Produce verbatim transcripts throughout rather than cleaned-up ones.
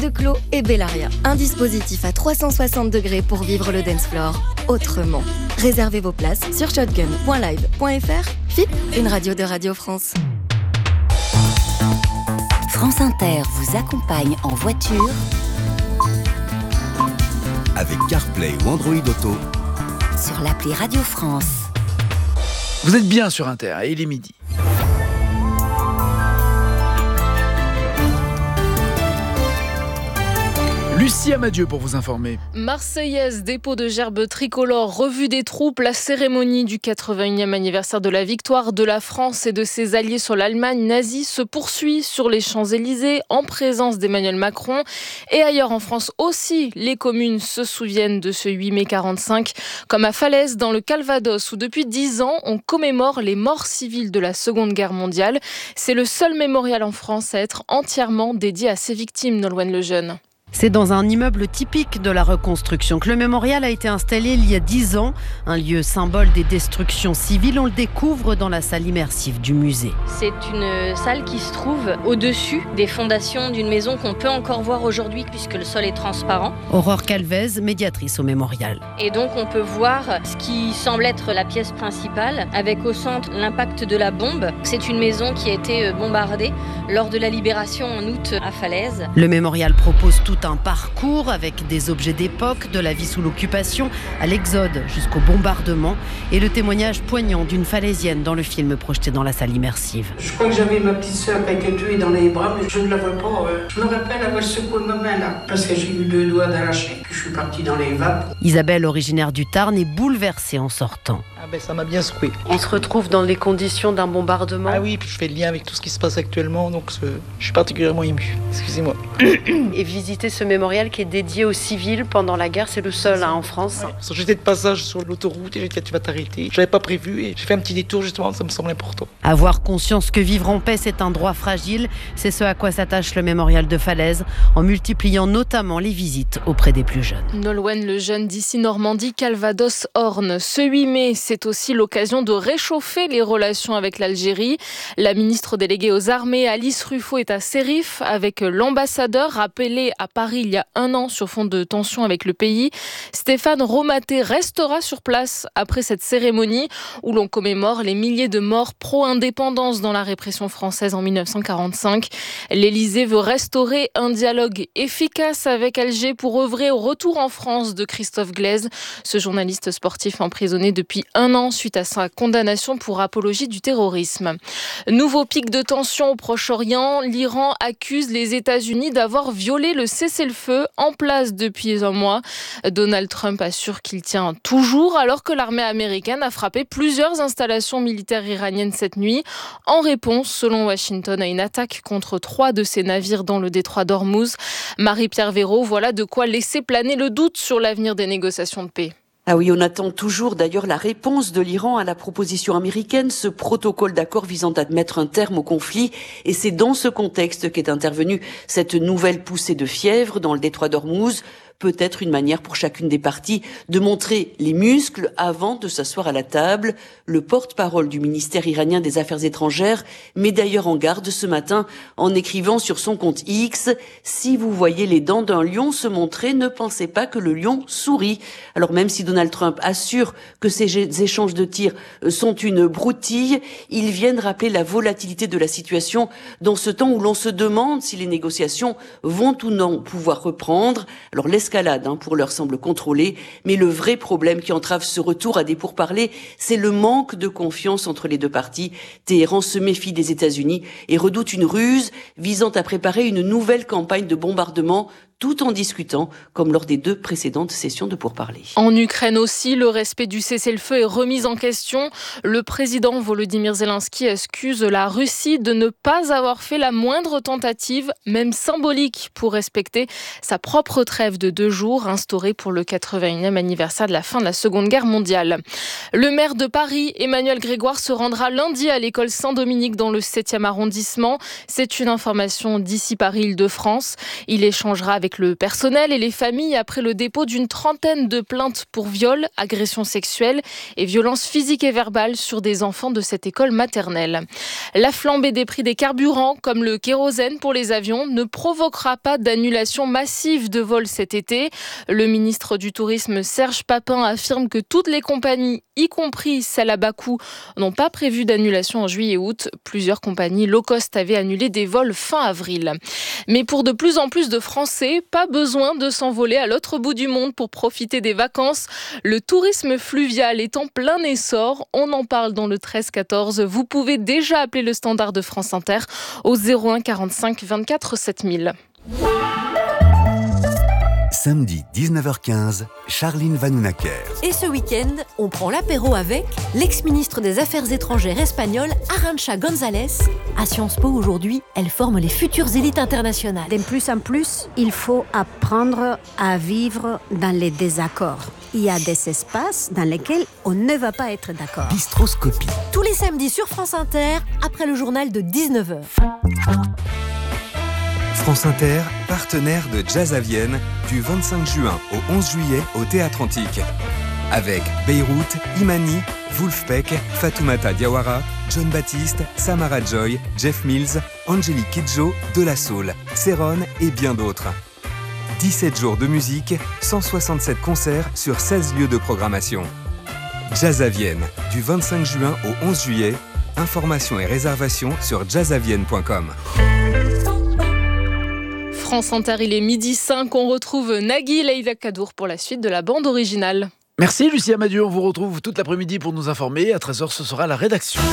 de Clos et Bellaria. Un dispositif à trois cent soixante degrés pour vivre le dance floor autrement. Réservez vos places sur shotgun point live point f r. F I P, une radio de Radio France. France Inter vous accompagne en voiture avec CarPlay ou Android Auto sur l'appli Radio France. Vous êtes bien sur Inter et il est midi. Lucie Amadieu pour vous informer. Marseillaise, dépôt de gerbes tricolores, revue des troupes, la cérémonie du quatre-vingt-unième anniversaire de la victoire de la France et de ses alliés sur l'Allemagne nazie se poursuit sur les Champs-Élysées en présence d'Emmanuel Macron. Et ailleurs en France aussi, les communes se souviennent de ce huit mai quarante-cinq, comme à Falaise dans le Calvados où depuis dix ans on commémore les morts civiles de la Seconde Guerre mondiale. C'est le seul mémorial en France à être entièrement dédié à ces victimes, Nolwenn Lejeune. C'est dans un immeuble typique de la reconstruction que le mémorial a été installé il y a dix ans. Un lieu symbole des destructions civiles. On le découvre dans la salle immersive du musée. C'est une salle qui se trouve au-dessus des fondations d'une maison qu'on peut encore voir aujourd'hui puisque le sol est transparent. Aurore Calvez, médiatrice au mémorial. Et donc on peut voir ce qui semble être la pièce principale avec au centre l'impact de la bombe. C'est une maison qui a été bombardée lors de la libération en août à Falaise. Le mémorial propose tout un parcours avec des objets d'époque, de la vie sous l'occupation à l'exode jusqu'au bombardement et le témoignage poignant d'une Falaisienne dans le film projeté dans la salle immersive. Je crois que j'avais ma petite sœur qui a été tuée dans les bras, mais je ne la vois pas. Je me rappelle avoir secoué ma main là, parce que j'ai eu deux doigts d'arraché, puis je suis partie dans les vapes. Isabelle, originaire du Tarn, est bouleversée en sortant. Ah ben ça m'a bien secoué. On se retrouve dans les conditions d'un bombardement. Ah oui, puis je fais le lien avec tout ce qui se passe actuellement, donc ce... je suis particulièrement ému. Excusez-moi. Et visiter ce mémorial qui est dédié aux civils pendant la guerre, c'est le seul hein, en France. Ouais. J'étais de passage sur l'autoroute et j'ai dit tu vas t'arrêter. Je l'avais pas prévu et j'ai fait un petit détour justement, ça me semble important. Avoir conscience que vivre en paix c'est un droit fragile, c'est ce à quoi s'attache le mémorial de Falaise, en multipliant notamment les visites auprès des plus jeunes. Nolwenn Lejeune d'ici Normandie, Calvados, Orne. Ce huit mai, c'est aussi l'occasion de réchauffer les relations avec l'Algérie. La ministre déléguée aux armées, Alice Ruffo, est à Sérif avec l'ambassadeur rappelé à Paris il y a un an sur fond de tension avec le pays. Stéphane Romaté restera sur place après cette cérémonie où l'on commémore les milliers de morts pro-indépendance dans la répression française en dix-neuf cent quarante-cinq. L'Élysée veut restaurer un dialogue efficace avec Alger pour œuvrer au retour en France de Christophe Glaise, ce journaliste sportif emprisonné depuis un an suite à sa condamnation pour apologie du terrorisme. Nouveau pic de tension au Proche-Orient. L'Iran accuse les États-Unis d'avoir violé le cessez-le-feu en place depuis un mois. Donald Trump assure qu'il tient toujours alors que l'armée américaine a frappé plusieurs installations militaires iraniennes cette nuit en réponse, selon Washington, à une attaque contre trois de ses navires dans le détroit d'Ormuz. Marie-Pierre Véraud, voilà de quoi laisser planer le doute sur l'avenir des négociations de paix. Ah oui, on attend toujours d'ailleurs la réponse de l'Iran à la proposition américaine, ce protocole d'accord visant à mettre un terme au conflit. Et c'est dans ce contexte qu'est intervenue cette nouvelle poussée de fièvre dans le détroit d'Ormuz. Peut-être une manière pour chacune des parties de montrer les muscles avant de s'asseoir à la table. Le porte-parole du ministère iranien des Affaires étrangères met d'ailleurs en garde ce matin en écrivant sur son compte X « Si vous voyez les dents d'un lion se montrer, ne pensez pas que le lion sourit ». Alors même si Donald Trump assure que ces échanges de tirs sont une broutille, ils viennent rappeler la volatilité de la situation dans ce temps où l'on se demande si les négociations vont ou non pouvoir reprendre. Alors l'escalade hein, pour l'heure semble contrôlée, mais le vrai problème qui entrave ce retour à des pourparlers, c'est le manque de confiance entre les deux parties. Téhéran se méfie des États-Unis et redoute une ruse visant à préparer une nouvelle campagne de bombardement tout en discutant, comme lors des deux précédentes sessions de pourparlers. En Ukraine aussi, le respect du cessez-le-feu est remis en question. Le président Volodymyr Zelensky accuse la Russie de ne pas avoir fait la moindre tentative, même symbolique, pour respecter sa propre trêve de deux jours, instaurée pour le quatre-vingt-unième anniversaire de la fin de la Seconde Guerre mondiale. Le maire de Paris, Emmanuel Grégoire, se rendra lundi à l'école Saint-Dominique dans le septième arrondissement. C'est une information d'ici Paris Île-de-France. Il échangera avec avec le personnel et les familles après le dépôt d'une trentaine de plaintes pour viol, agressions sexuelles et violences physiques et verbales sur des enfants de cette école maternelle. La flambée des prix des carburants, comme le kérosène pour les avions, ne provoquera pas d'annulation massive de vols cet été. Le ministre du Tourisme, Serge Papin, affirme que toutes les compagnies, y compris celles à bas coût, n'ont pas prévu d'annulation en juillet et août. Plusieurs compagnies low cost avaient annulé des vols fin avril. Mais pour de plus en plus de Français, pas besoin de s'envoler à l'autre bout du monde pour profiter des vacances. Le tourisme fluvial est en plein essor. On en parle dans le treize quatorze. Vous pouvez déjà appeler le standard de France Inter au zéro un quarante-cinq vingt-quatre sept mille. Samedi dix-neuf heures quinze, Charline Vanhoenacker. Et ce week-end, on prend l'apéro avec l'ex-ministre des Affaires étrangères espagnole Arantxa González. À Sciences Po, aujourd'hui, elle forme les futures élites internationales. De plus en plus, il faut apprendre à vivre dans les désaccords. Il y a des espaces dans lesquels on ne va pas être d'accord. Bistroscopie. Tous les samedis sur France Inter, après le journal de dix-neuf heures. France Inter, partenaire de Jazz à Vienne, du vingt-cinq juin au onze juillet au Théâtre Antique. Avec Beyrouth, Imani, Wolfpack, Fatoumata Diawara, John Baptiste, Samara Joy, Jeff Mills, Angélique Kidjo, De La Soul, Céron et bien d'autres. dix-sept jours de musique, cent soixante-sept concerts sur seize lieux de programmation. Jazz à Vienne, du vingt-cinq juin au onze juillet. Informations et réservations sur jazz à vienne point com. France Inter, il est midi cinq. On retrouve Nagui et Leïla Kadour pour la suite de la bande originale. Merci Lucie Amadieu, on vous retrouve toute l'après-midi pour nous informer. À treize heures, ce sera la rédaction.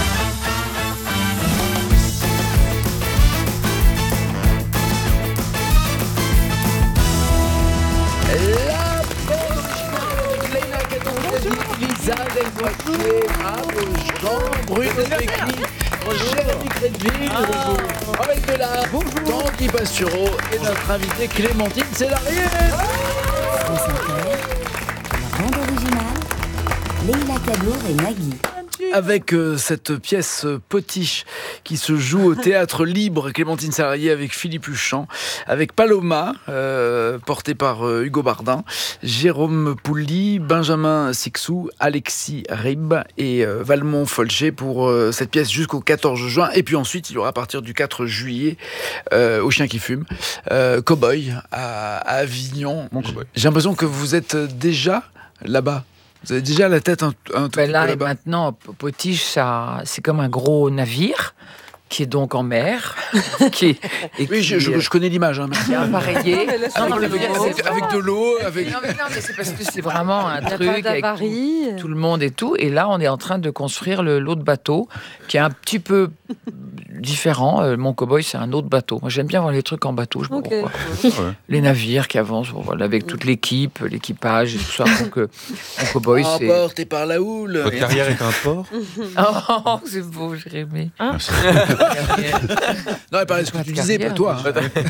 La bande originale avec Leïla Kadour, Lisa Delvoisier, Bravo Jean, Bruno Becchi, Jérémy Crédville, ah, avec de la Tanguy Pastureau et notre invitée Clémentine Célarié. France Inter, la bande originale, Leïla Kadour et Nagui. Avec euh, cette pièce euh, potiche qui se joue au Théâtre Libre, Clémentine Célarié avec Philippe Huchon, avec Paloma, euh, portée par euh, Hugo Bardin, Jérôme Poully, Benjamin Sixou, Alexis Rib et euh, Valmont Folcher pour euh, cette pièce jusqu'au quatorze juin. Et puis ensuite, il y aura à partir du quatre juillet euh, Au Chien qui fume, euh, Cowboy à, à Avignon. Bon, j'ai l'impression que vous êtes déjà là-bas. Vous avez déjà la tête un, un tout ben là, peu et là-bas. maintenant, Potiche, ça, c'est comme un gros navire qui est donc en mer. qui est, et oui, qui, je, je, je connais l'image. Hein, qui est appareillé. Non, non, avec, avec, avec de l'eau. Avec... Non, mais, non, mais c'est parce que c'est vraiment un Il truc avec tout, tout le monde et tout. Et là, on est en train de construire le, l'autre bateau qui est un petit peu différent. Euh, mon cow-boy, c'est un autre bateau. Moi, j'aime bien voir les trucs en bateau. Je okay. ouais. Les navires qui avancent, voilà, avec toute l'équipe, l'équipage et tout ça. Donc, euh, mon cow-boy, en c'est... porté par la houle. Votre carrière est un port. Oh, c'est beau, Jérémy. Hein non, elle parlait de ce que tu disais, pas toi.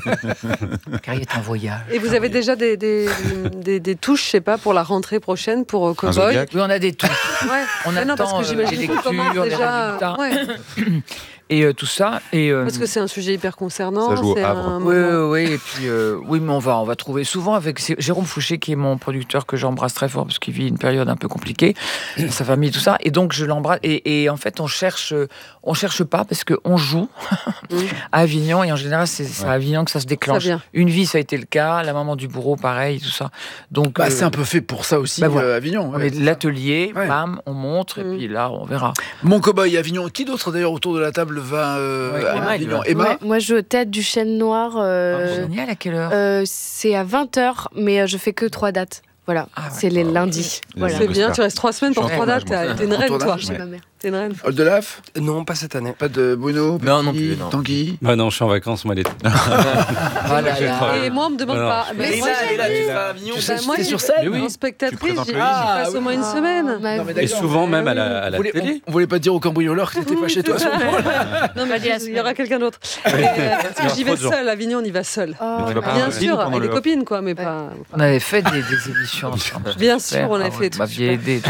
Hein. Carrière est un voyage. Et vous avez déjà des, des, des, des touches, je sais pas, pour la rentrée prochaine, pour Cowboy? Oui, on a des touches. Ouais. On attend non, parce que euh, les lectures, les résultats. Ouais. Et euh, tout ça. Et, euh, parce que c'est un sujet hyper concernant. Ça joue au c'est Havre. Un oui, oui, oui. Et puis, euh, oui, mais on va, on va trouver souvent avec Jérôme Fouché, qui est mon producteur, que j'embrasse très fort parce qu'il vit une période un peu compliquée, sa famille, tout ça. Et donc, je l'embrasse. Et, et en fait, on cherche, on cherche pas parce qu'on joue à Avignon. Et en général, c'est, c'est ouais. à Avignon que ça se déclenche. Ça une vie, ça a été le cas. La maman du bourreau, pareil, tout ça. Donc, bah, euh, c'est un peu fait pour ça aussi, bah, voilà. euh, Avignon. Ouais, l'atelier, ouais. bam, on montre. Mm. Et puis là, on verra. Mon cow-boy Avignon. Qui d'autre, d'ailleurs, autour de la table va. Euh, ouais, Emma, Emma, Emma. Ouais, moi, je tête du Chêne Noir. Euh, oh, génial, à quelle heure euh, C'est à vingt heures, mais je fais que trois dates. Voilà, ah, ouais. c'est les lundis. Voilà. C'est bien, tu restes trois semaines pour trois dates. T'es une reine, toi. Chez ma mère. T'es une reine. Oldelaf ? Non, pas cette année. Pas de Bruno ? Non, non plus. Non. Tanguy ? Bah non, je suis en vacances, moi, l'été. Et moi, on me demande pas. Mais là, tu vas à Avignon, t'es sur scène ? En spectatrice, j'y passe au moins une semaine. Et souvent, même à la télé. On voulait pas dire au cambrioleur que t'étais pas chez toi à ce moment-là. Non, mais il y aura quelqu'un d'autre. J'y vais seule, Avignon, on y va seul. Bien sûr, avec des copines, quoi, mais pas... On avait fait des émissions ensemble. Bien sûr, on a fait tout. Vous m'aviez aidé.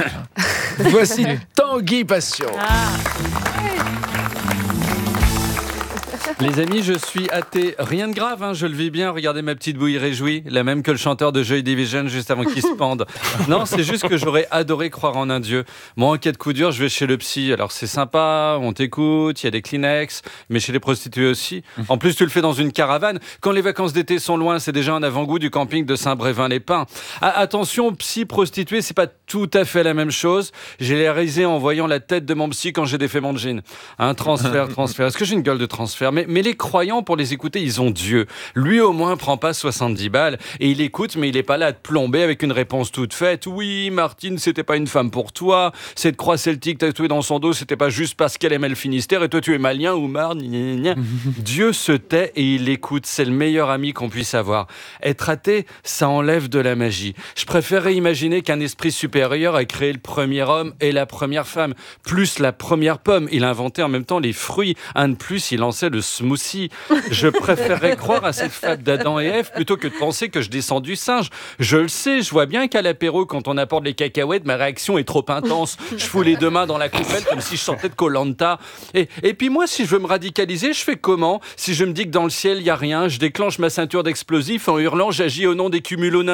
Voici Tanguy Passion. Les amis, je suis athée. Rien de grave, hein, je le vis bien. Regardez ma petite bouille réjouie, la même que le chanteur de Joy Division juste avant qu'il se pende. Non, c'est juste que j'aurais adoré croire en un Dieu. Moi, en cas de coup dur, je vais chez le psy. Alors c'est sympa, on t'écoute, il y a des Kleenex, mais chez les prostituées aussi. En plus, tu le fais dans une caravane. Quand les vacances d'été sont loin, c'est déjà un avant-goût du camping de Saint-Brévin-les-Pins. Ah, attention, psy, prostituée, c'est pas tout à fait la même chose. J'ai les réalisé en voyant la tête de mon psy quand j'ai défait mon jean. Un transfert, transfert. Est-ce que j'ai une gueule de transfert? mais, mais les croyants, pour les écouter, ils ont Dieu. Lui, au moins, prend pas soixante-dix balles et il écoute, mais il est pas là à te plomber avec une réponse toute faite. Oui, Martine, c'était pas une femme pour toi. Cette croix celtique tatouée dans son dos, c'était pas juste parce qu'elle aimait le Finistère et toi, tu es malien ou marne. Dieu se tait et il écoute. C'est le meilleur ami qu'on puisse avoir. Être athée, ça enlève de la magie. Je préférerais imaginer qu'un esprit supérieur a créé le premier homme et la première femme, plus la première pomme. Il a inventé en même temps les fruits. Un de plus, il lançait le smoothie. Je préférerais croire à cette fable d'Adam et Ève plutôt que de penser que je descends du singe. Je le sais, je vois bien qu'à l'apéro, quand on apporte les cacahuètes, ma réaction est trop intense. Je fous les deux mains dans la coupelle comme si je sortais de Koh-Lanta. Et, et puis moi, si je veux me radicaliser, je fais comment? Si je me dis que dans le ciel, il n'y a rien, je déclenche ma ceinture d'explosifs en hurlant « J'agis au nom des cumulonimbus ».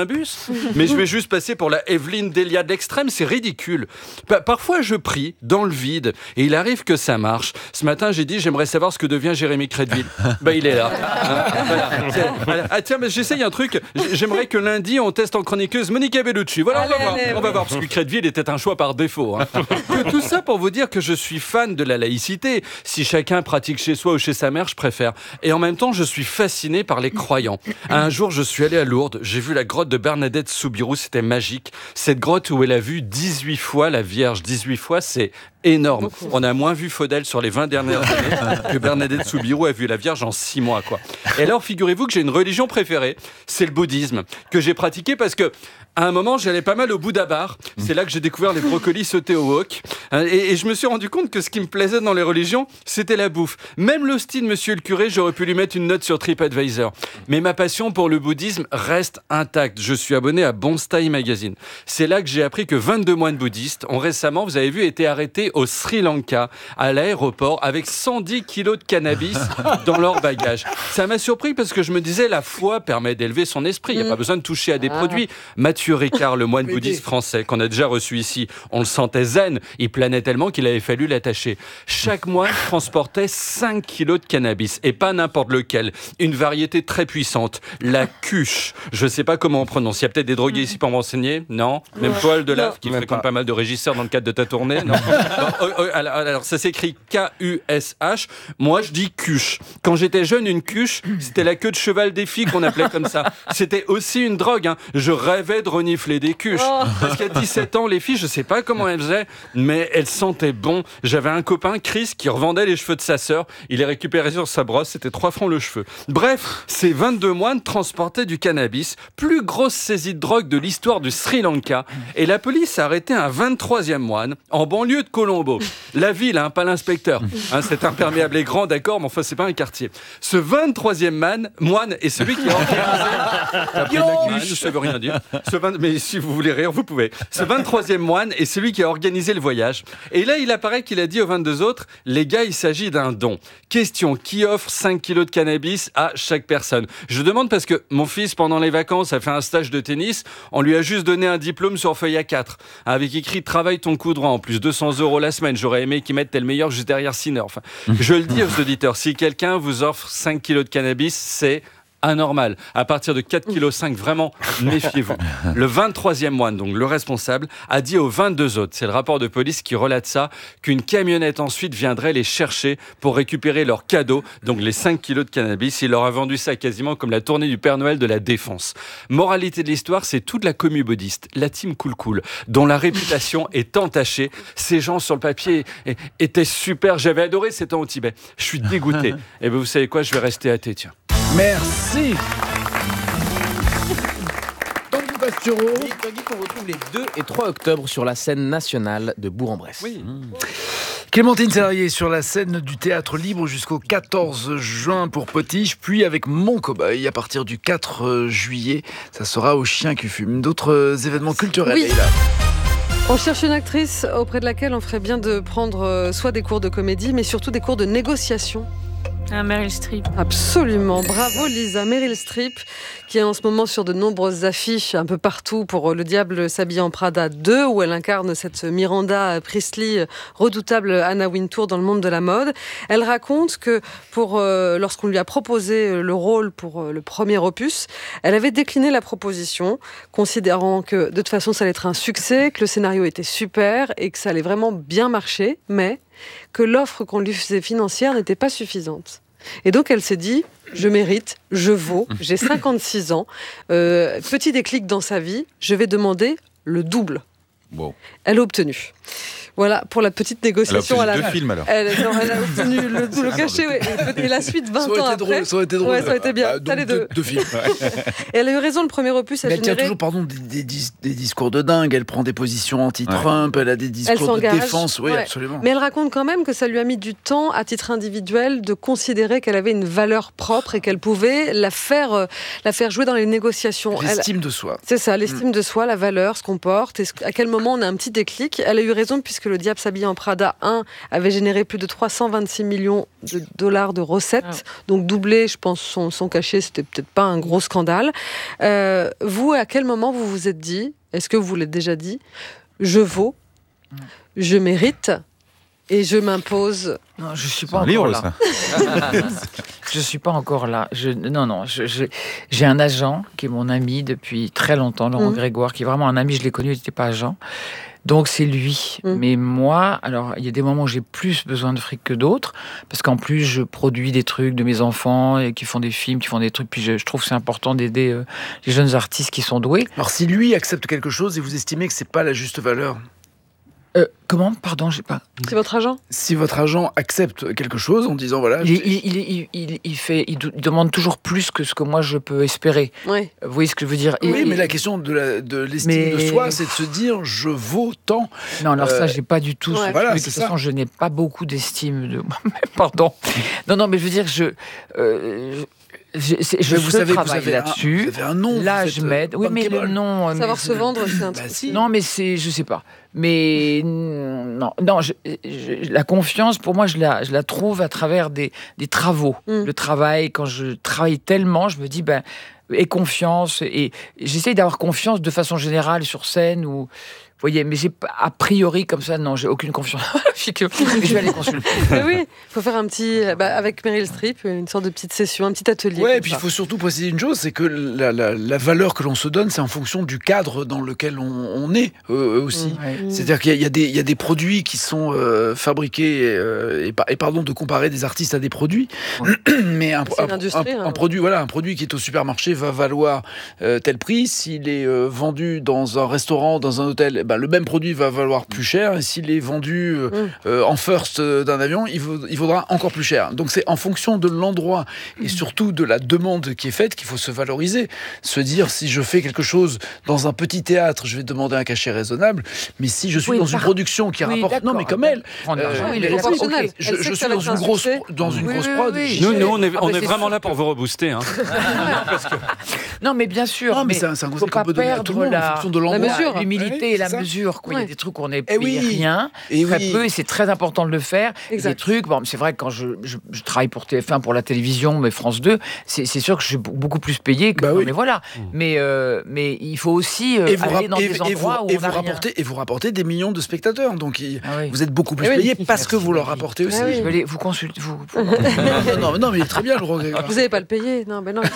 Mais je vais juste passer pour la Evelyne Delia de l'extrême, c'est ridicule. Pa- parfois, je prie dans le vide et il arrive que ça marche. Ce matin, j'ai dit « J'aimerais savoir ce que devient Jérémy Crédville ». Bah, il est là. Hein, voilà. Ah tiens, mais j'essaye un truc. J'aimerais que lundi, on teste en chroniqueuse Monica Bellucci. Voilà, allez, on va voir. Allez, on va voir, parce que Crédville était un choix par défaut. Hein. Tout ça pour vous dire que je suis fan de la laïcité. Si chacun pratique chez soi ou chez sa mère, je préfère. Et en même temps, je suis fasciné par les croyants. Un jour, je suis allé à Lourdes. J'ai vu la grotte de Bernadette Soubirous. C'était magique. Cette grotte où elle a vu dix-huit fois la Vierge. dix-huit fois, c'est énorme. On a moins vu Faudel sur les vingt dernières années que Bernadette Soubirous a vu la Vierge en six mois, quoi. Et alors, figurez-vous que j'ai une religion préférée, c'est le bouddhisme, que j'ai pratiqué parce que à un moment, j'allais pas mal au Bouddha Bar. C'est là que j'ai découvert les brocolis sautés au wok. Et, et je me suis rendu compte que ce qui me plaisait dans les religions, c'était la bouffe. Même l'hostie de Monsieur le curé, j'aurais pu lui mettre une note sur TripAdvisor. Mais ma passion pour le bouddhisme reste intacte. Je suis abonné à Bonstay Magazine. C'est là que j'ai appris que vingt-deux moines bouddhistes ont récemment, vous avez vu, été arrêtés au Sri Lanka, à l'aéroport, avec cent dix kilos de cannabis dans leur bagage. Ça m'a surpris parce que je me disais, la foi permet d'élever son esprit. Il n'y a pas besoin de toucher à des ah. produits. Mathieu Ricard, le moine bouddhiste français, qu'on a déjà reçu ici, on le sentait zen. Il planait tellement qu'il avait fallu l'attacher. Chaque moine transportait cinq kilos de cannabis, et pas n'importe lequel. Une variété très puissante, la Kush. Je ne sais pas comment on prononce. Il y a peut-être des drogués ici pour m'enseigner? Non? Même toi, de Lave, qui fréquente pas. pas mal de régisseurs dans le cadre de ta tournée? Non. non oh, oh, alors, alors, ça s'écrit K U S H. Moi, je dis Kush. Quand j'étais jeune, une Kush, c'était la queue de cheval des filles qu'on appelait comme ça. C'était aussi une drogue. Hein. Je rêvais de renifler des cuches. Oh. Parce qu'à dix-sept ans, les filles, je sais pas comment elles faisaient, mais elles sentaient bon. J'avais un copain, Chris, qui revendait les cheveux de sa sœur. Il les récupérait sur sa brosse. C'était trois francs le cheveu. Bref, ces vingt-deux moines transportaient du cannabis. Plus grosse saisie de drogue de l'histoire du Sri Lanka. Et la police a arrêté un vingt-troisième moine en banlieue de Colombo. La ville, hein, pas l'inspecteur. Hein, c'est imperméable et grand, d'accord, mais enfin, c'est pas un quartier. Ce vingt-troisième man, moine est celui qui a organisé... la cuche, ça veut rien dire. Ce vingt... Mais si vous voulez rire, vous pouvez. Ce vingt-troisième moine est celui qui a organisé le voyage. Et là, il apparaît qu'il a dit aux vingt-deux autres, les gars, il s'agit d'un don. Question, qui offre cinq kilos de cannabis à chaque personne? Je demande parce que mon fils, pendant les vacances, a fait un stage de tennis. On lui a juste donné un diplôme sur feuille A quatre, avec écrit « Travaille ton coup droit », en plus deux cents euros la semaine. J'aurais aimé qu'ils mettent « T'es le meilleur » juste derrière Sinner. Enfin, je le dis aux auditeurs, si quelqu'un vous offre cinq kilos de cannabis, c'est anormal. À partir de quatre virgule cinq kilos, vraiment, méfiez-vous. Le vingt-troisième moine, donc le responsable, a dit aux vingt-deux autres, c'est le rapport de police qui relate ça, qu'une camionnette ensuite viendrait les chercher pour récupérer leur cadeau, donc les cinq kilos de cannabis. Il leur a vendu ça quasiment comme la tournée du Père Noël de la Défense. Moralité de l'histoire, c'est toute la commu bouddhiste, la team Cool Cool, dont la réputation est entachée. Ces gens, sur le papier, étaient super. J'avais adoré ces temps au Tibet. Je suis dégoûté. Et bien, vous savez quoi, je vais rester athée, tiens. Merci. Tanguy Pastureau. Oui, Tanguy qu'on retrouve les deux et trois octobre sur la scène nationale de Bourg-en-Bresse. Oui. Mmh. Clémentine Salarié sur la scène du Théâtre Libre jusqu'au quatorze juin pour Potiche, puis avec Mon Cow-Boy à partir du quatre juillet. Ça sera au Chien qui fume. D'autres événements culturels. Oui. On cherche une actrice auprès de laquelle on ferait bien de prendre soit des cours de comédie, mais surtout des cours de négociation. Ah, Meryl Streep. Absolument. Bravo Lisa. Meryl Streep, qui est en ce moment sur de nombreuses affiches un peu partout pour Le Diable s'habille en Prada deux, où elle incarne cette Miranda Priestley, redoutable Anna Wintour dans le monde de la mode. Elle raconte que pour, euh, lorsqu'on lui a proposé le rôle pour euh, le premier opus, elle avait décliné la proposition, considérant que de toute façon ça allait être un succès, que le scénario était super et que ça allait vraiment bien marcher, mais que l'offre qu'on lui faisait financière n'était pas suffisante. Et donc elle s'est dit, je mérite, je vaux, j'ai cinquante-six ans, euh, petit déclic dans sa vie, je vais demander le double. Bon. Elle a obtenu. Voilà, pour la petite négociation. Elle a obtenu à la... deux films, alors. Elle, non, elle a obtenu le, le cachet, ouais, et, et la suite vingt ans après. Drôle, ça aurait été drôle. Ouais, ça aurait été bien. Bah, donc les deux. deux, deux films. Et elle a eu raison, le premier opus a Mais elle généré... tient toujours, pardon, des, des, des discours de dingue. Elle prend des positions anti-Trump, ouais. Elle a des discours de défense. Oui, ouais. Absolument. Mais elle raconte quand même que ça lui a mis du temps, à titre individuel, de considérer qu'elle avait une valeur propre et qu'elle pouvait la faire, la faire jouer dans les négociations. L'estime elle... de soi. C'est ça, l'estime mmh. de soi, la valeur, ce qu'on porte, et à quel moment on a un petit déclic. Elle a eu raison, puisque Le Diable s'habille en Prada un avait généré plus de trois cent vingt-six millions de dollars de recettes, ah. donc doublé, je pense, son, son cachet, c'était peut-être pas un gros scandale. Euh, vous, à quel moment vous vous êtes dit, est-ce que vous l'avez déjà dit, je vaux, mmh. je mérite et je m'impose? Non, je suis pas encore livre, là. Je suis pas encore là. Je, non, non. Je, je, j'ai un agent qui est mon ami depuis très longtemps, Laurent mmh. Grégoire, qui est vraiment un ami. Je l'ai connu, il n'était pas agent. Donc c'est lui. Mmh. Mais moi, alors il y a des moments où j'ai plus besoin de fric que d'autres, parce qu'en plus je produis des trucs de mes enfants et qui font des films, qui font des trucs. Puis je, je trouve que c'est important d'aider euh, les jeunes artistes qui sont doués. Alors si lui accepte quelque chose et vous estimez que c'est pas la juste valeur. Euh, comment? Pardon, j'ai pas. C'est votre agent? Si votre agent accepte quelque chose en disant voilà. Il, il, il, il, il fait, il, il demande toujours plus que ce que moi je peux espérer. Oui. Vous voyez ce que je veux dire? Oui, et, mais la question de, la, de l'estime mais... de soi, c'est de se dire je vaux tant. Non, alors euh... ça, j'ai pas du tout. Ouais. Voilà, de toute façon, je n'ai pas beaucoup d'estime de moi. Pardon. Non, non, mais je veux dire, je. Euh, Je, je, je vous savez, travaille vous avez là-dessus. Un, vous avez un nom. Là, je m'aide. Oui, mais le nom. Savoir mais, se vendre, c'est un truc. Bah, si. Non, mais c'est, je sais pas. Mais non, non. Je, je, la confiance, pour moi, je la, je la trouve à travers des, des travaux. Mm. Le travail, quand je travaille tellement, je me dis ben, et confiance. Et, et j'essaye d'avoir confiance de façon générale sur scène ou. Vous voyez, mais j'ai a priori comme ça, non, j'ai aucune confiance. Je vais aller consulter. Oui, il faut faire un petit, bah, avec Meryl Streep, une sorte de petite session, un petit atelier. Ouais, et puis il faut surtout préciser une chose, c'est que la, la, la valeur que l'on se donne, c'est en fonction du cadre dans lequel on, on est euh, aussi. Mmh. C'est-à-dire qu'il y a, il y a, des, il y a des produits qui sont euh, fabriqués, euh, et, et pardon de comparer des artistes à des produits, mmh. mais un, un, un, un, un produit, voilà, un produit qui est au supermarché va valoir euh, tel prix. S'il est euh, vendu dans un restaurant, dans un hôtel, bah, le même produit va valoir plus cher, et s'il est vendu euh, mmh. euh, en first d'un avion, il, vaut, il vaudra encore plus cher. Donc c'est en fonction de l'endroit et surtout de la demande qui est faite qu'il faut se valoriser. Se dire, si je fais quelque chose dans un petit théâtre, je vais demander un cachet raisonnable, mais si je suis oui, dans par... une production qui oui, rapporte... Non, mais comme elle, euh, oui, elle okay. je, je suis dans une grosse, dans une oui, grosse oui, prod. Oui, nous, nous, on est, on est vraiment là pour vous rebooster. Hein. Parce que... Non, mais bien sûr. Non, mais, mais c'est un, c'est un conseil qu'on peut donner à tout le monde la... en fonction de l'endroit. La mesure. L'humilité et la ça. mesure. Quoi. Ouais. Il y a des trucs où on est eh payé oui. rien, et très oui. peu, et c'est très important de le faire. Exact. Des trucs, bon, c'est vrai que quand je, je, je travaille pour T F un, pour la télévision, mais France deux, c'est, c'est sûr que je suis beaucoup plus payé que... Bah oui. Mais voilà. Mmh. Mais, euh, mais il faut aussi euh, aller rap- dans et, des et endroits vous, où et on vous a rapportez, rien. Et vous rapportez des millions de spectateurs. Donc il, ah oui. vous êtes beaucoup plus oui. payé parce que vous leur rapportez aussi. Ah oui. Je vais aller, vous consultez... Vous... non, non, non, mais il est très bien, le regret. Vous n'allez pas le payer. Non, ben non.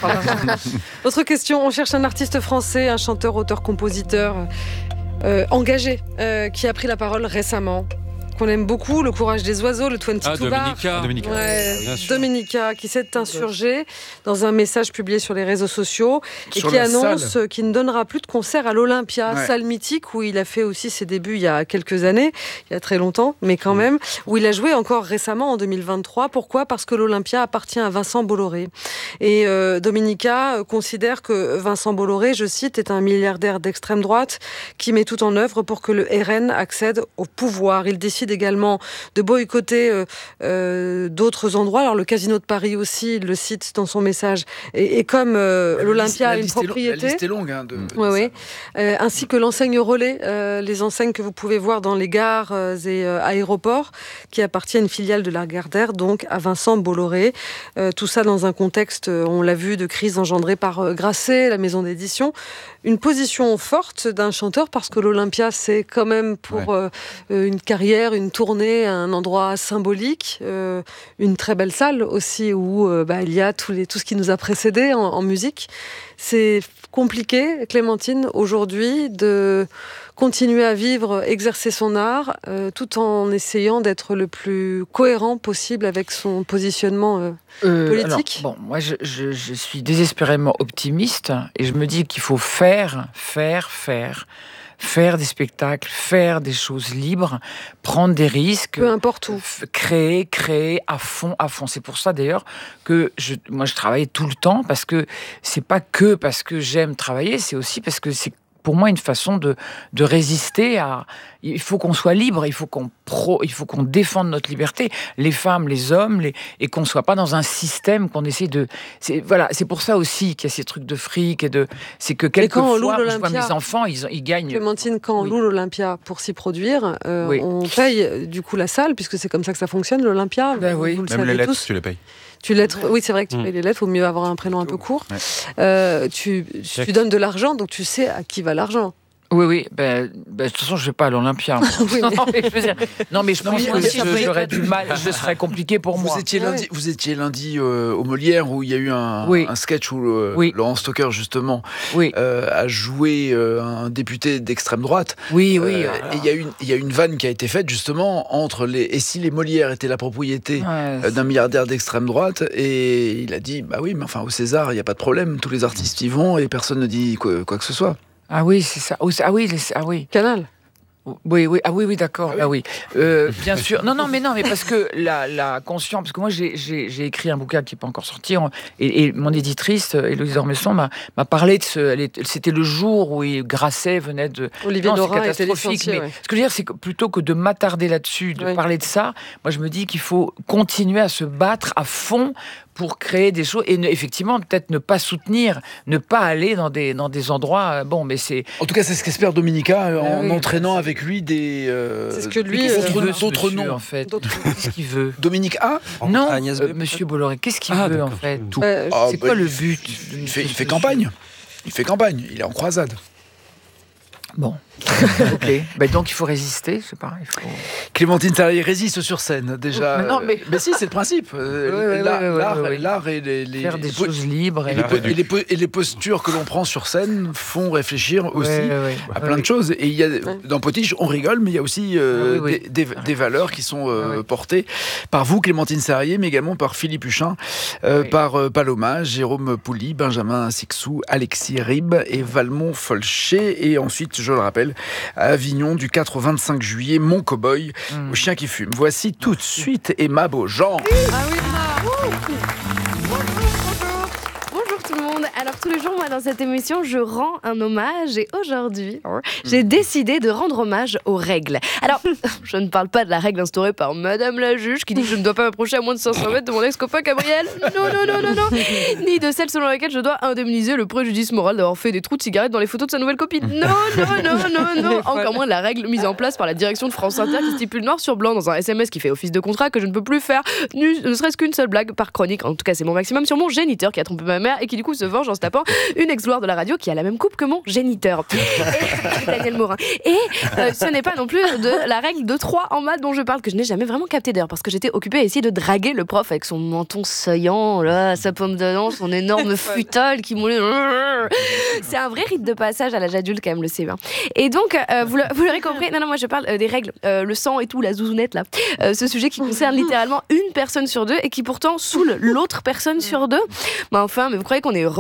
Autre question. On cherche un artiste français, un chanteur, auteur, compositeur euh, engagé euh, qui a pris la parole récemment. Qu'on aime beaucoup, Le Courage des Oiseaux, le vingt-deux ah, Bar. Dominica. Dominica. Ouais, Dominica, qui s'est insurgé dans un message publié sur les réseaux sociaux et sur qui annonce salle. qu'il ne donnera plus de concert à l'Olympia, ouais. salle mythique où il a fait aussi ses débuts il y a quelques années, il y a très longtemps, mais quand même, où il a joué encore récemment en deux mille vingt-trois. Pourquoi ? Parce que l'Olympia appartient à Vincent Bolloré. Et euh, Dominica considère que Vincent Bolloré, je cite, est un milliardaire d'extrême droite qui met tout en œuvre pour que le R N accède au pouvoir. Il décide décide également de boycotter euh, euh, d'autres endroits. Alors le Casino de Paris aussi, il le cite dans son message. Et, et comme euh, l'Olympia a une propriété... La liste est longue. Hein, de, de oui, oui. Euh, ainsi que l'enseigne Relais, euh, les enseignes que vous pouvez voir dans les gares euh, et euh, aéroports, qui appartient à une filiale de Lagardère, donc à Vincent Bolloré. Euh, tout ça dans un contexte, euh, on l'a vu, de crise engendrée par euh, Grasset, la maison d'édition. Une position forte d'un chanteur, parce que l'Olympia, c'est quand même pour ouais. euh, une carrière, une tournée, un endroit symbolique, euh, une très belle salle aussi, où euh, bah, il y a tout, les, tout ce qui nous a précédé en, en musique. C'est compliqué, Clémentine, aujourd'hui, de continuer à vivre, exercer son art, euh, tout en essayant d'être le plus cohérent possible avec son positionnement euh, euh, politique. Alors, bon, moi, je, je, je suis désespérément optimiste et je me dis qu'il faut faire, faire, faire. Faire des spectacles, faire des choses libres, prendre des risques. Peu importe où. Créer, créer à fond, à fond. C'est pour ça d'ailleurs que je, moi je travaille tout le temps, parce que c'est pas que parce que j'aime travailler, c'est aussi parce que c'est pour moi une façon de, de résister à... Il faut qu'on soit libre, il faut qu'on, pro, il faut qu'on défende notre liberté, les femmes, les hommes, les, et qu'on ne soit pas dans un système qu'on essaie de... C'est, voilà, c'est pour ça aussi qu'il y a ces trucs de fric et de... C'est que quelquefois, je vois mes enfants, ils, ils gagnent... Clémentine, quand on oui. loue l'Olympia pour s'y produire, euh, oui. on paye du coup la salle, puisque c'est comme ça que ça fonctionne, l'Olympia. Ben oui. Vous le Même savez les lettres, tous. tu les payes. Tu lettres, oui, c'est vrai que tu payes les lettres, il vaut mieux avoir un prénom un peu court. Ouais. Euh, tu, tu donnes de l'argent, donc tu sais à qui va l'argent. Oui, oui. Ben, ben, de toute façon, je ne vais pas à l'Olympia. oui, mais... non, mais je veux dire, non, mais je pense oui, que je, j'aurais du mal. Ce serait compliqué pour vous moi. Étiez lundi, ouais. Vous étiez lundi euh, au Molière, où il y a eu un, oui. un sketch où euh, oui. Laurent Stocker, justement, oui. euh, a joué euh, un député d'extrême droite. Oui, oui. Euh, et il y a une, il y a une vanne qui a été faite, justement, entre les... Et si les Molières étaient la propriété ouais, d'un milliardaire d'extrême droite, et il a dit, bah oui, mais enfin, au César, il n'y a pas de problème, tous les artistes y vont, et personne ne dit quoi, quoi que ce soit. Ah oui, c'est ça. Ah oui, les... ah oui. Canal. Oui, oui, ah oui, oui, d'accord. Ah oui, euh, bien sûr. Non, non, mais non, mais parce que la, la conscience, parce que moi j'ai, j'ai, j'ai écrit un bouquin qui n'est pas encore sorti, et, et mon éditrice, Héloïse Dormesson, m'a, m'a parlé de ce. Elle est, c'était le jour où Grasset venait de. Olivier non, Dorin c'est catastrophique. Mais ouais. ce que je veux dire, c'est que plutôt que de m'attarder là-dessus, de oui. parler de ça, moi je me dis qu'il faut continuer à se battre à fond pour créer des choses et ne, effectivement peut-être ne pas soutenir, ne pas aller dans des dans des endroits. Bon, mais c'est. En tout cas, c'est ce qu'espère Dominica euh, en oui, entraînant avec lui des. Euh, c'est ce que lui. D'autres, euh, veut, d'autres noms en fait. D'autres... Qu'est-ce qu'il veut? Dominique A. Non, euh, Monsieur Bolloré. Qu'est-ce qu'il ah, veut d'accord. en fait? Tout. Euh, ah, c'est bah, quoi le but? Il fait, il fait campagne. Il fait campagne. Il est en croisade. Bon. Ok. Ben donc il faut résister, je sais pas. Il faut... Clémentine Sarrier résiste sur scène déjà. Mais non, mais... mais si, c'est le principe. Euh, ouais, ouais, l'art, ouais, ouais, l'art, ouais, ouais. l'art et les, les faire des les choses libres et, et, les, po- et, les, po- et les postures que l'on prend sur scène font réfléchir aussi ouais, ouais, à ouais, plein ouais. de choses. Et il y a dans Potiche, on rigole, mais il y a aussi euh, oui, oui. Des, des, des valeurs qui sont euh, oui. portées par vous, Clémentine Sarrier, mais également par Philippe Huchin, euh, oui. par euh, Paloma, Jérôme Pouli, Benjamin Sixou, Alexis Ribes et Valmont Folché. Et ensuite, je le rappelle, à Avignon du quatre au vingt-cinq juillet, Mon Cowboy, mmh. au chien qui fume. Voici tout de suite Emma Beaujean. Ah oui, Emma. Alors tous les jours, moi, dans cette émission, je rends un hommage et aujourd'hui, j'ai décidé de rendre hommage aux règles. Alors, je ne parle pas de la règle instaurée par Madame la juge qui dit que je ne dois pas m'approcher à moins de cinq cents mètres de mon ex-copain Gabriel. Non, non, non, non, non. Ni de celle selon laquelle je dois indemniser le préjudice moral d'avoir fait des trous de cigarettes dans les photos de sa nouvelle copine. Non, non, non, non, non. Encore moins de la règle mise en place par la direction de France Inter qui stipule noir sur blanc dans un S M S qui fait office de contrat que je ne peux plus faire, ne serait-ce qu'une seule blague par chronique. En tout cas, c'est mon maximum sur mon géniteur qui a trompé ma mère et qui du coup se venge en se tapant une ex-gloire de la radio qui a la même coupe que mon géniteur. Et, Daniel Morin. Et euh, ce n'est pas non plus de la règle de trois en maths dont je parle, que je n'ai jamais vraiment capté d'ailleurs, parce que j'étais occupée à essayer de draguer le prof avec son menton saillant, là, sa pomme d'Adam, son énorme futal qui moulait. C'est un vrai rite de passage à l'âge adulte, quand même, le C E un. Et donc, euh, vous, vous l'aurez compris, non, non, moi je parle euh, des règles, euh, le sang et tout, la zouzounette, là. Euh, ce sujet qui concerne littéralement une personne sur deux et qui pourtant saoule l'autre personne sur deux. Mais enfin, mais vous croyez qu'on est heureuse d'avoir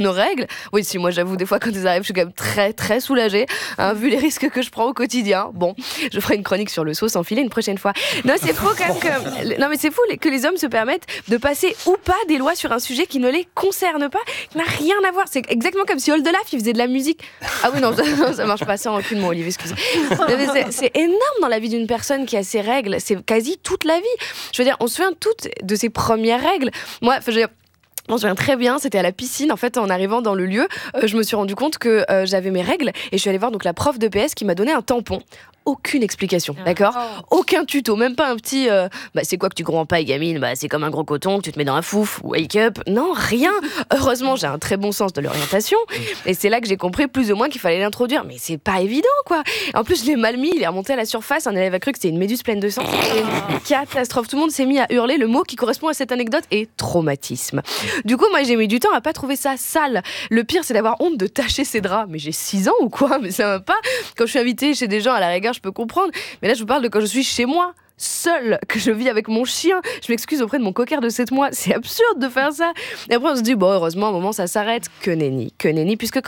nos règles. Oui, si, moi j'avoue, des fois quand elles arrivent, je suis quand même très très soulagée, hein, vu les risques que je prends au quotidien. Bon, je ferai une chronique sur le saut sans filet une prochaine fois. Non, c'est fou quand même que... Non, mais c'est fou que les hommes se permettent de passer ou pas des lois sur un sujet qui ne les concerne pas, qui n'a rien à voir. C'est exactement comme si Oldelaf, il faisait de la musique. Ah oui, non, ça, ça marche pas, sans aucune mot, Olivier, excusez. C'est, c'est énorme dans la vie d'une personne qui a ses règles, c'est quasi toute la vie. Je veux dire, on se souvient toutes de ses premières règles. Moi, je veux dire, on se souvient très bien, c'était à la piscine. En fait, en arrivant dans le lieu, euh, je me suis rendu compte que euh, j'avais mes règles et je suis allée voir donc la prof de P S qui m'a donné un tampon. Aucune explication, d'accord ? Aucun tuto, même pas un petit euh, bah c'est quoi que tu comprends pas, gamine ? Bah c'est comme un gros coton que tu te mets dans un fouf, wake up. Non, rien. Heureusement, j'ai un très bon sens de l'orientation et c'est là que j'ai compris plus ou moins qu'il fallait l'introduire. Mais c'est pas évident, quoi. En plus, je l'ai mal mis, il est remonté à la surface. Un élève a cru que c'était une méduse pleine de sang. C'était une catastrophe. Tout le monde s'est mis à hurler. Le mot qui correspond à cette anecdote est traumatisme. Du coup, moi, j'ai mis du temps à pas trouver ça sale. Le pire, c'est d'avoir honte de tacher ses draps. Mais j'ai six ans ou quoi ? Mais ça va pas. Quand je suis invitée chez des gens, à la rigueur, je peux comprendre. Mais là, je vous parle de quand je suis chez moi, seule, que je vis avec mon chien. Je m'excuse auprès de mon cocker de sept mois. C'est absurde de faire ça. Et après, on se dit, bon, heureusement, à un moment, ça s'arrête. Que nenni, que nenni. Puisque quand